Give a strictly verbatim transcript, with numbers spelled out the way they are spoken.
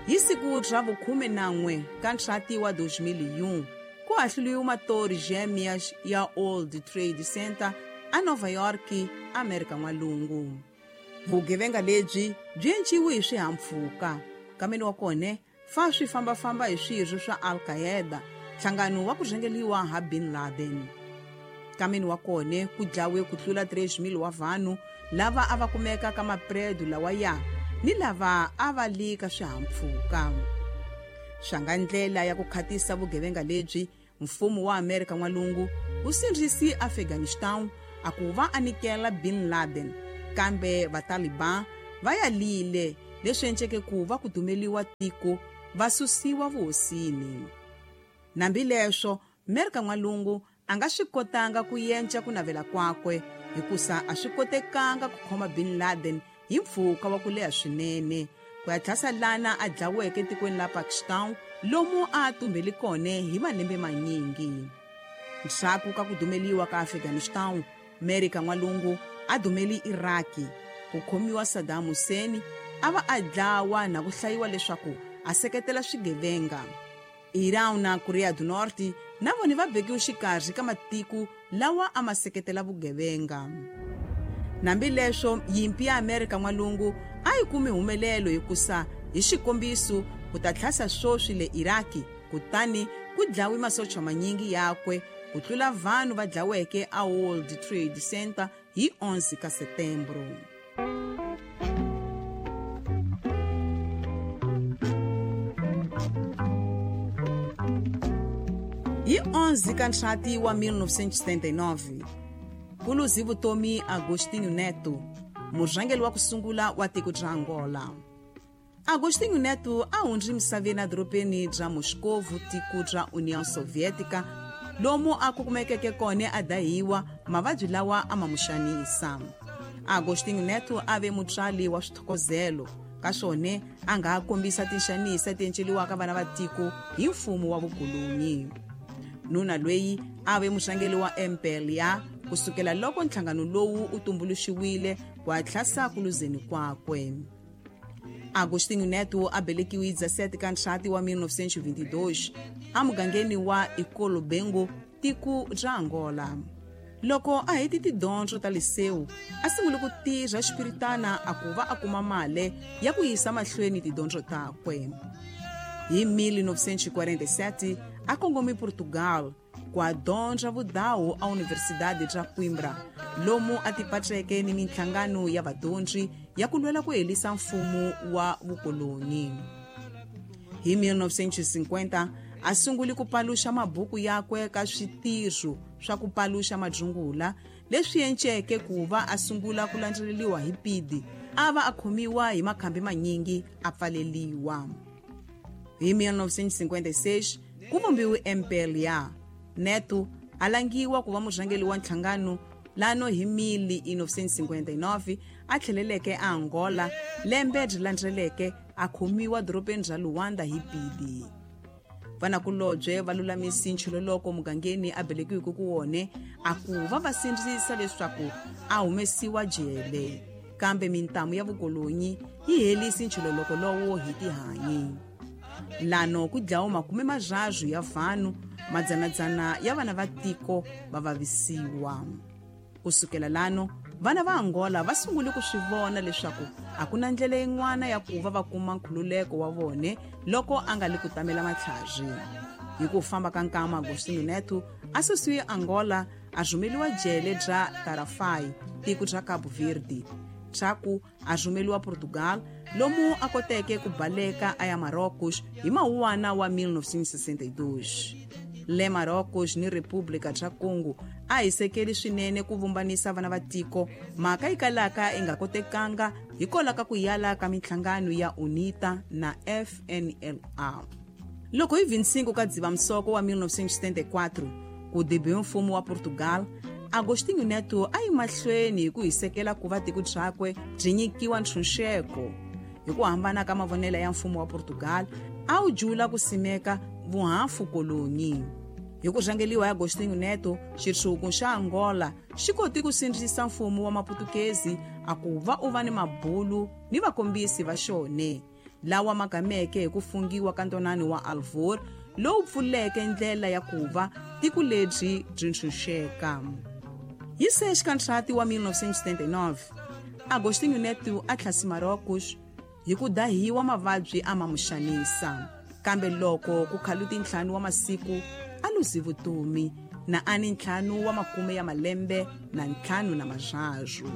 hi siku ra vukhume nan'we ka nxati wa dois mil e um ku hahluriwe matori gêmeas ya World Trade Center a Nova York, Amerika N'walungu. Vugevenga lebyi byi endliwe hi swihahampfhuka, kambe wa kone fa swi fambafamba hi swirho swa Al-Qaeda, nhlangano wa ku rhangeliwa ha Bin Laden. Kambe wa kone ku dlawe ku tlula três mil wa vanhu lava a va kumeka ka mapredu lawa ya ni lava a va lika swihahampfhuka. Xanga ndlela ya ku khatisa vugevenga lebyi, mfumo wa Amerika N'walungu wu sindzisi Afghanistan a ku va anikela Bin Laden, kambe va Taliban va yalile leswi endleke ku va ku dumeliwa tiko va susiwa vuhosini. Nambileswo Amerika N'walungu a nga swi kotanga ku yenca ku navela kwakwe hikusa a swi kotekanga ku khoma Bin Laden hi mpfhuka wa ku leha swinene ku ya tlhasa lana a dlaweke tikweni la Pakistan lomu a tumbeli kone hi malembe manyingi. Nxaku ka ku dumeliwa ka Afghanistan, Amerika N'walungu a dumeli Iraki, ku khomiwa Saddam Hussein a va a dlawa na ku hlayiwa leswaku a seketela swigevenga. Iran na Korea du Norte na vona va bekiwe xikarhi ka matiko lawa a ma seketela vugevenga. Nambileswo yimpi ya Amerika N'walungu a yi kume humelelo hikusa hi xikombiso ku ta tlhasa swoswi le Iraki, kutani ku dlawe masocha manyingi yakwe ku tlula vanhu va dlaweke a World Trade Center hi onze ka Setembro. Hi onze ka nxati wa mil novecentos e setenta e nove, ku luzi vutomi Agostinho Neto, murhangeli wa ku sungula wa tiko ra Angola. Agostinho Neto a hundzi misaveni adorobeni ra Moscovo, tiko ra União Soviética, lomu a ku kumekeke kone a dahiwa mavabyi lawa a ma muxanisa. Agostinho Neto a ve mutswali wa swithokozelo, ka swone a nga kombisa tinxanisa tienceliwaka vana va tiko hi mfumo wa vukolonyi. Nuna lweyi a ve muxangeli wa M P L A kusukela loko nhlangano lowu u tumbuluxiwile ku tlhasa ku luzeni kwakwe. Agostinho Neto a belekiwe dezessete ka nxati wa mil novecentos e vinte e dois a mugangeni wa Ikolobengo, tiko ra Angola. Loko a heti tidyondzo ta liceu, a sungule ku tirha xipiritana a ku va a kuma mali ya ku yisa mahlweni tidyondzo takwe. Hi mil novecentos e quarenta e sete a kongome Portugal ku adyondza vudawu a Universidade ra Coimbra, lomu a tipateke ni minhlangano ya vadyondzi ya ku lwela ku helisa mfumo wa vukolonyi. Hi mil novecentos e cinquenta a sunguli ku paluxa mabuku yakwe ka switirho swa ku paluxa majungula leswi enceke ku va a sungula ku landzeleliwa hi pidi, a va a khomiwa hi makhambi manyingi a pfaleliwa. Hi mil novecentos e cinquenta e seis ku vumbiwe M P L A. Neto a langiwa ku va murhangeli wa nhlangano lano hi mil novecentos e cinquenta e nove a tlheleleke a Angola, lembe ri landzeleke a khomiwa dorobeni ra Luanda hi pidi. Vanakulobye va lulamisi nchiloloko mugangeni a belekiweke ku wone a ku va va sindzisa leswaku a humesiwa jele, kambe mintamu ya vukolonyi yi helisi nchiloloko lowo hi tihanyi. Lano ku dlawa makume mazhazu ya vanhu, madzanadzana ya vana va tiko va vavisiwa. Kusukela lano vana va Angola va sungule ku swi vona leswaku a ku na ndlela yin'wana ya ku va va kuma nkhululeko wa vone loko a nga le ku tamela matlhazi. Hi ku famba ka nkama, Agostinho Neto a susiwe Angola a rhumeliwa jele bya Tarafai, tiko ra Cabo Verde. Tsaku a rhumeliwa Portugal, lomu a koteke ku baleka a ya Marocos hi mawuwana wa mil novecentos e sessenta e dois. Le Marocos ni República ra Congo a hi sekeli swinene ku vumbanisa vana va tiko, mhaka yi kalaka yi nga kotekanga hikolaka ku yala ka minhlangano ya UNITA na F N L A. Loko hi vinte e cinco ka Dzivamisoko wa mil novecentos e setenta e quatro ku debiwe mfumo wa Portugal, Agostinho Neto a yi mahlweni hi ku hisekela ku va tiko byakwe byi nyikiwa ntshunxeko. Hi ku hambana ka mavonelo ya mfumo wa Portugal, a wu jula ku simeka vuhafu kolonyi. Hi ku rhangeliwa ya Agostinho Neto, xitshungu xa Angola xi koti ku sindzisa mfumo wa Maputukezi a ku va u va ni mabulu ni vakombisi va xone, lawa magameke hi ku fungiwa ka ntonani wa Alvor lowu pfuleke ndlela ya ku va tiko lebyi byi ntshunxeka. Hi sexikhantlati wa mille neuf cent setenta-nove, Agostinho Neto a tlhasi Marocos hi ku dahiwa mavabyi a ma muxanisa, kambe loko ku khaluti ntlhanu wa masiku a luzi vutomi na ani ntlhanu wa makume ya malembe na ntlhanu na mazhazu.